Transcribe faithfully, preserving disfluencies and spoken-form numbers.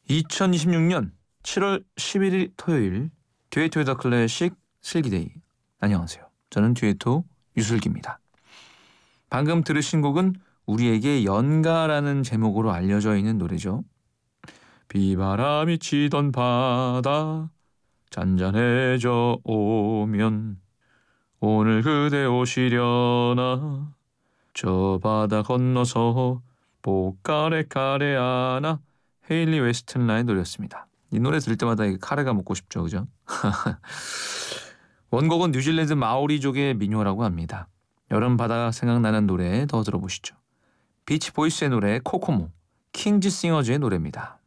이천이십육 년 칠월 십일일 토요일 듀에이토의 더 클래식 슬기데이. 안녕하세요. 저는 듀에이토 유슬기입니다. 방금 들으신 곡은 우리에게 연가라는 제목으로 알려져 있는 노래죠. 비바람이 치던 바다 잔잔해져 오면 오늘 그대 오시려나 저 바다 건너서 보까레 카레 하나. 헤일리 웨스튼라의 노래였습니다. 이 노래 들을 때마다 카레가 먹고 싶죠, 그죠? 원곡은 뉴질랜드 마오리족의 민요라고 합니다. 여름 바다가 생각나는 노래 더 들어보시죠. 비치 보이스의 노래 코코모, 킹즈 싱어즈의 노래입니다.